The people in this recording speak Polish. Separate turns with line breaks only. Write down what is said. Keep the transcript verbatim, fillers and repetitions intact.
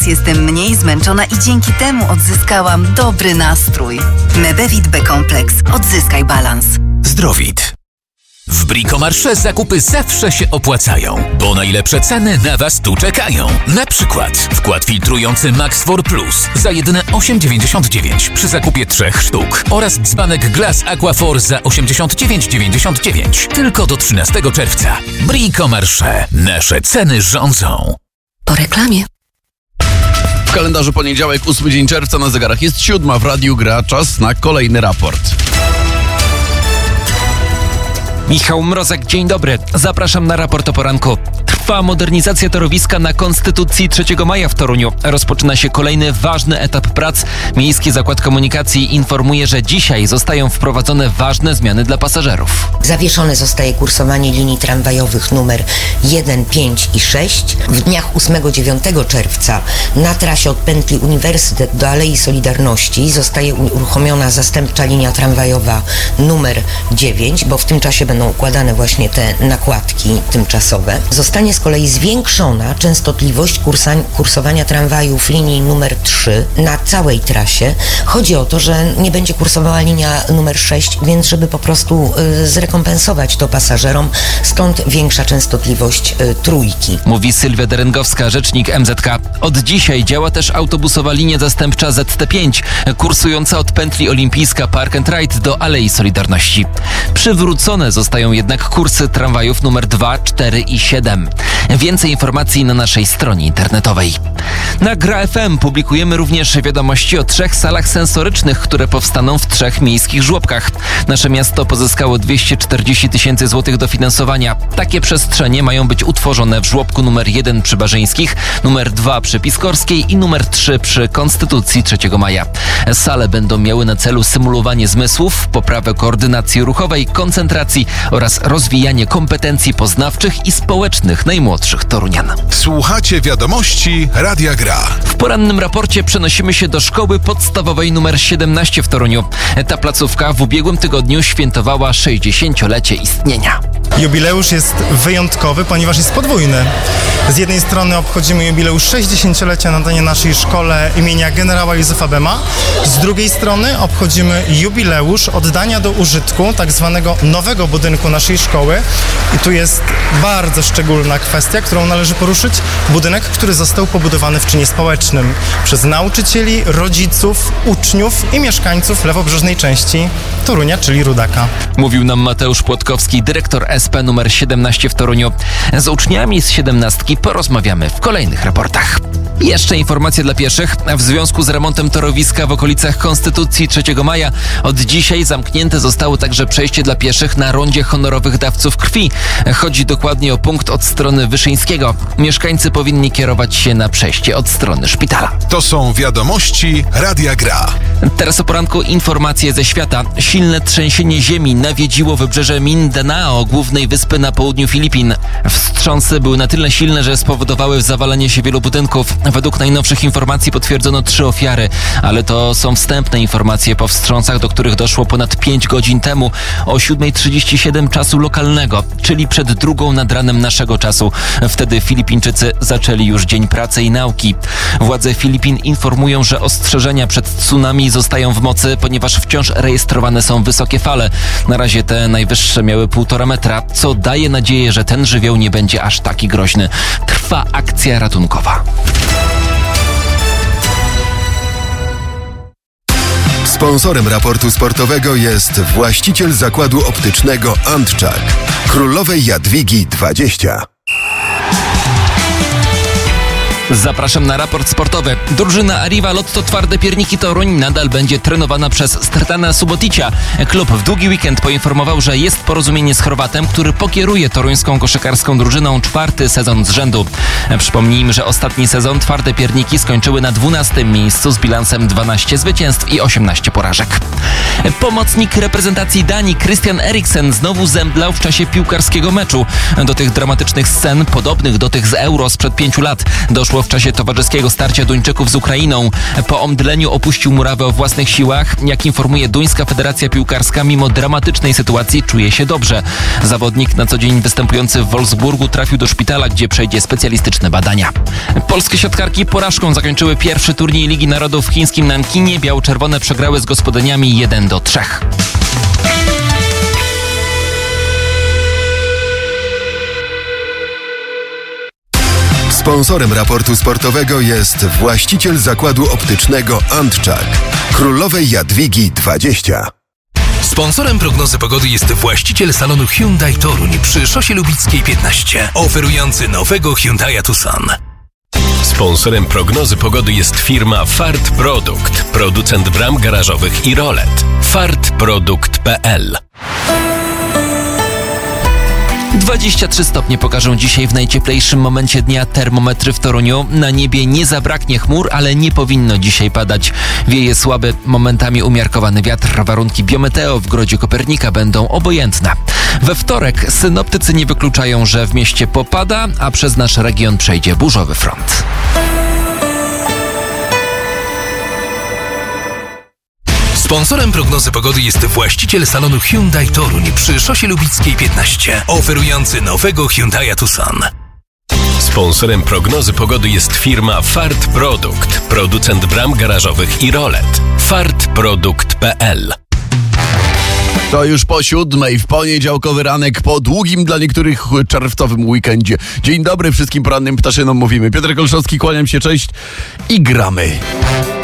Jestem mniej zmęczona i dzięki temu odzyskałam dobry nastrój. Mebevit B-kompleks. Odzyskaj balans.
Zdrowit. W Bricomarché zakupy zawsze się opłacają, bo najlepsze ceny na Was tu czekają. Na przykład wkład filtrujący Maxfor Plus za jedyne osiem dziewięćdziesiąt dziewięć przy zakupie trzech sztuk oraz dzbanek Glass Aquafor za osiemdziesiąt dziewięć dziewięćdziesiąt dziewięć. Tylko do trzynastego czerwca. Bricomarché. Nasze ceny rządzą.
Po reklamie.
W kalendarzu poniedziałek, ósmy dzień czerwca, na zegarach jest siódma, w radiu gra, czas na kolejny raport.
Michał Mrozek, dzień dobry. Zapraszam na raport o poranku. Trwa modernizacja torowiska na Konstytucji trzeciego maja w Toruniu. Rozpoczyna się kolejny ważny etap prac. Miejski Zakład Komunikacji informuje, że dzisiaj zostają wprowadzone ważne zmiany dla pasażerów.
Zawieszone zostaje kursowanie linii tramwajowych numer jeden, pięć i sześć. W dniach ósmego dziewiątego czerwca na trasie od pętli Uniwersytet do Alei Solidarności zostaje uruchomiona zastępcza linia tramwajowa numer dziewięć, bo w tym czasie będą układane właśnie te nakładki tymczasowe. Zostanie z kolei zwiększona częstotliwość kursa- kursowania tramwajów linii numer trzy na całej trasie. Chodzi o to, że nie będzie kursowała linia numer sześć, więc żeby po prostu y, zrekompensować to pasażerom, stąd większa częstotliwość y, trójki.
Mówi Sylwia Derengowska, rzecznik M Z K. Od dzisiaj działa też autobusowa linia zastępcza Z T pięć, kursująca od pętli Olimpijska Park and Ride do Alei Solidarności. Przywrócone zostają jednak kursy tramwajów numer dwa, cztery i siedem. Więcej informacji na naszej stronie internetowej. Na Gra F M publikujemy również wiadomości o trzech salach sensorycznych, które powstaną w trzech miejskich żłobkach. Nasze miasto pozyskało dwieście czterdzieści tysięcy złotych dofinansowania. Takie przestrzenie mają być utworzone w żłobku numer jeden przy Barzyńskich, numer dwa przy Piskorskiej i numer trzy przy Konstytucji trzeciego maja. Sale będą miały na celu symulowanie zmysłów, poprawę koordynacji ruchowej, koncentracji oraz rozwijanie kompetencji poznawczych i społecznych najmłodszych torunian.
Słuchacie wiadomości Radia Gra.
W porannym raporcie przenosimy się do szkoły podstawowej nr siedemnaście w Toruniu. Ta placówka w ubiegłym tygodniu świętowała sześćdziesięciolecie istnienia.
Jubileusz jest wyjątkowy, ponieważ jest podwójny. Z jednej strony obchodzimy jubileusz sześćdziesięciolecia nadania naszej szkole imienia generała Józefa Bema. Z drugiej strony obchodzimy jubileusz oddania do użytku tak zwanego nowego budynku naszej szkoły. I tu jest bardzo szczególna kwestia, którą należy poruszyć. Budynek, który został pobudowany w czynie społecznym przez nauczycieli, rodziców, uczniów i mieszkańców lewobrzeżnej części Torunia, czyli Rudaka.
Mówił nam Mateusz Płotkowski, dyrektor S P numer siedemnaście w Toruniu. Z uczniami z siedemnastki porozmawiamy w kolejnych raportach. Jeszcze informacje dla pieszych. W związku z remontem torowiska w okolicach Konstytucji trzeciego maja od dzisiaj zamknięte zostało także przejście dla pieszych na rondzie honorowych dawców krwi. Chodzi dokładnie o punkt od strony Wyszyńskiego. Mieszkańcy powinni kierować się na przejście od strony szpitala.
To są wiadomości Radia Gra.
Teraz o poranku informacje ze świata. Silne trzęsienie ziemi nawiedziło wybrzeże Mindanao, głównej wyspy na południu Filipin. Wstrząsy były na tyle silne, że spowodowały zawalenie się wielu budynków. Według najnowszych informacji potwierdzono trzy ofiary, ale to są wstępne informacje po wstrząsach, do których doszło ponad pięć godzin temu o siódma trzydzieści siedem czasu lokalnego, czyli przed drugą nad ranem naszego czasu. Wtedy Filipińczycy zaczęli już dzień pracy i nauki. Władze Filipin informują, że ostrzeżenia przed tsunami zostają w mocy, ponieważ wciąż rejestrowane są wysokie fale. Na razie te najwyższe miały półtora metra, co daje nadzieję, że ten żywioł nie będzie aż taki groźny. Trwa akcja ratunkowa.
Sponsorem raportu sportowego jest właściciel zakładu optycznego Antczak. Królowej Jadwigi dwadzieścia.
Zapraszam na raport sportowy. Drużyna Arriva Lotto Twarde Pierniki Toruń nadal będzie trenowana przez Strtana Suboticia. Klub w długi weekend poinformował, że jest porozumienie z Chorwatem, który pokieruje toruńską koszykarską drużyną czwarty sezon z rzędu. Przypomnijmy, że ostatni sezon Twarde Pierniki skończyły na dwunastym miejscu z bilansem dwanaście zwycięstw i osiemnaście porażek. Pomocnik reprezentacji Danii Christian Eriksen znowu zemdlał w czasie piłkarskiego meczu. Do tych dramatycznych scen, podobnych do tych z Euro sprzed pięciu lat, doszło w czasie towarzyskiego starcia Duńczyków z Ukrainą. Po omdleniu opuścił murawę o własnych siłach. Jak informuje Duńska Federacja Piłkarska, mimo dramatycznej sytuacji czuje się dobrze. Zawodnik na co dzień występujący w Wolfsburgu trafił do szpitala, gdzie przejdzie specjalistyczne badania. Polskie siatkarki porażką zakończyły pierwszy turniej Ligi Narodów w chińskim Nankinie. Biało-czerwone przegrały z gospodyniami jeden do trzech.
Sponsorem raportu sportowego jest właściciel zakładu optycznego Antczak. Królowej Jadwigi dwadzieścia.
Sponsorem prognozy pogody jest właściciel salonu Hyundai Toruń przy Szosie Lubickiej piętnaście, oferujący nowego Hyundai'a Tucson. Sponsorem prognozy pogody jest firma Fart Produkt, producent bram garażowych i rolet. fartprodukt kropka p l.
dwadzieścia trzy stopnie pokażą dzisiaj w najcieplejszym momencie dnia termometry w Toruniu. Na niebie nie zabraknie chmur, ale nie powinno dzisiaj padać. Wieje słaby, momentami umiarkowany wiatr. Warunki biometeo w Grodzie Kopernika będą obojętne. We wtorek synoptycy nie wykluczają, że w mieście popada, a przez nasz region przejdzie burzowy front.
Sponsorem prognozy pogody jest właściciel salonu Hyundai Toruń przy Szosie Lubickiej piętnaście, oferujący nowego Hyundai'a Tucson. Sponsorem prognozy pogody jest firma Fart Produkt, producent bram garażowych i rolet. fartprodukt kropka p l.
To już po siódmej w poniedziałkowy ranek po długim dla niektórych czerwcowym weekendzie. Dzień dobry wszystkim porannym ptaszynom mówimy. Piotr Kolszowski, kłaniam się, cześć i gramy.